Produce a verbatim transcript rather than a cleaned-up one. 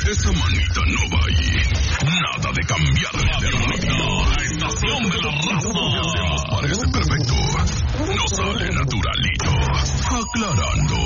Esa manita no va ahí. Nada de cambiarle de ritmo. La estación de la raza. Lo que hacemos parece perfecto. No sale naturalito. Aclarando.